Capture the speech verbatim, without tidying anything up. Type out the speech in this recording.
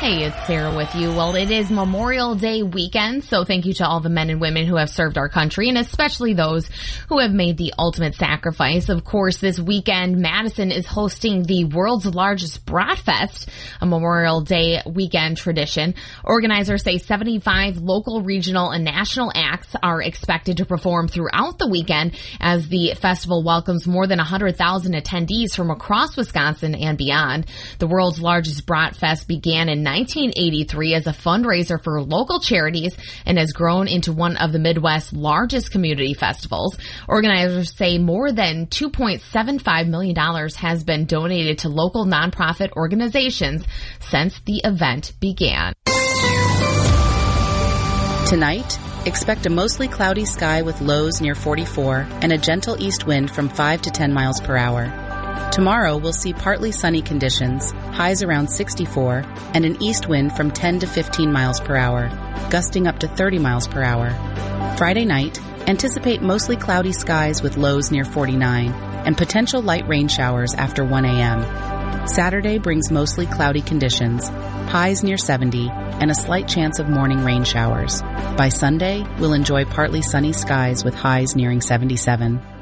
Hey, it's Sarah with you. Well, it is Memorial Day weekend, so thank you to all the men and women who have served our country, and especially those who have made the ultimate sacrifice. Of course, this weekend, Madison is hosting the world's largest Bratfest, a Memorial Day weekend tradition. Organizers say seventy-five local, regional, and national acts are expected to perform throughout the weekend as the festival welcomes more than one hundred thousand attendees from across Wisconsin and beyond. The world's largest Bratfest began in nineteen eighty-three as a fundraiser for local charities and has grown into one of the Midwest's largest community festivals. Organizers say more than two point seven five million dollars has been donated to local nonprofit organizations since the event began. Tonight, expect a mostly cloudy sky with lows near forty-four and a gentle east wind from five to ten miles per hour. Tomorrow, we'll see partly sunny conditions, highs around sixty-four, and an east wind from ten to fifteen miles per hour, gusting up to thirty miles per hour. Friday night, anticipate mostly cloudy skies with lows near forty-nine and potential light rain showers after one a.m. Saturday brings mostly cloudy conditions, highs near seventy, and a slight chance of morning rain showers. By Sunday, we'll enjoy partly sunny skies with highs nearing seventy-seven.